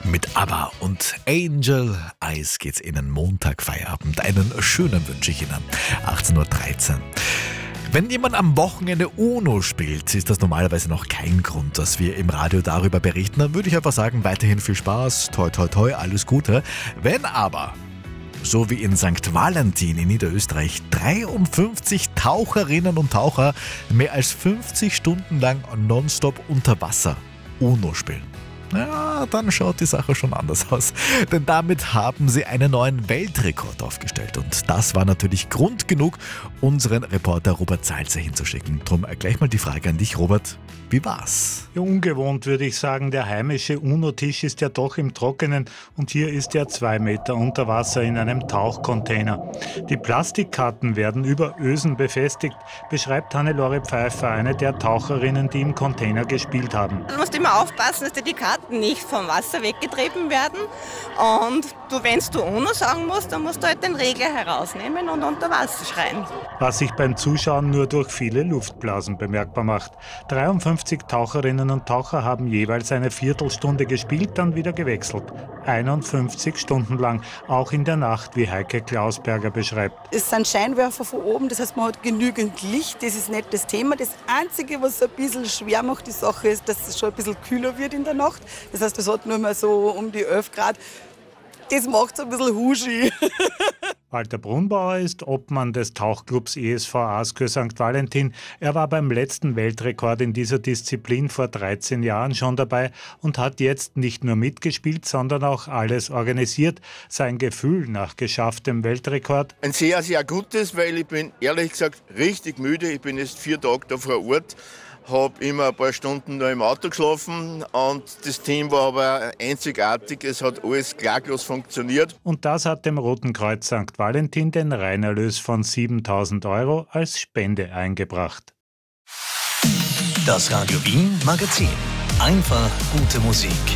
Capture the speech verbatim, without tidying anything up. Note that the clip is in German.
Mit ABBA und Angel Eyes geht's Ihnen Montag Feierabend. Einen schönen wünsche ich Ihnen. achtzehn Uhr dreizehn. Wenn jemand am Wochenende UNO spielt, ist das normalerweise noch kein Grund, dass wir im Radio darüber berichten. Dann würde ich einfach sagen, weiterhin viel Spaß, toi toi toi, alles Gute. Wenn aber, so wie in Sankt Valentin in Niederösterreich, dreiundfünfzig Taucherinnen und Taucher mehr als fünfzig Stunden lang nonstop unter Wasser UNO spielen, ja, dann schaut die Sache schon anders aus. Denn damit haben sie einen neuen Weltrekord aufgestellt. Und das war natürlich Grund genug, unseren Reporter Robert Salzer hinzuschicken. Drum gleich mal die Frage an dich, Robert. Wie war's? Ja, ungewohnt würde ich sagen. Der heimische UNO-Tisch ist ja doch im Trockenen und hier ist er zwei Meter unter Wasser in einem Tauchcontainer. Die Plastikkarten werden über Ösen befestigt, beschreibt Hannelore Pfeiffer, eine der Taucherinnen, die im Container gespielt haben. Du musst immer aufpassen, dass dir die Karten nicht vom Wasser weggetrieben werden. Und du, wenn du UNO sagen musst, dann musst du halt den Regler herausnehmen und unter Wasser schreien. Was sich beim Zuschauen nur durch viele Luftblasen bemerkbar macht. dreiundfünfzig Taucherinnen und Taucher haben jeweils eine Viertelstunde gespielt, dann wieder gewechselt. einundfünfzig Stunden lang, auch in der Nacht, wie Heike Klausberger beschreibt. Es sind Scheinwerfer von oben, das heißt, man hat genügend Licht, das ist nicht das Thema. Das Einzige, was ein bisschen schwer macht, die Sache ist, dass es schon ein bisschen kühler wird in der Nacht. Das heißt, es hat nur mal so um die elf Grad. Das macht es ein bisschen huschi. Walter Brunbauer ist Obmann des Tauchclubs E S V Askö Sankt Valentin. Er war beim letzten Weltrekord in dieser Disziplin vor dreizehn Jahren schon dabei und hat jetzt nicht nur mitgespielt, sondern auch alles organisiert. Sein Gefühl nach geschafftem Weltrekord: Ein sehr, sehr gutes, weil ich bin ehrlich gesagt richtig müde. Ich bin jetzt vier Tage da vor Ort. Habe immer ein paar Stunden noch im Auto geschlafen und das Team war aber einzigartig. Es hat alles klaglos funktioniert. Und das hat dem Roten Kreuz Sankt Valentin den Reinerlös von siebentausend Euro als Spende eingebracht. Das Radio Wien Magazin. Einfach gute Musik.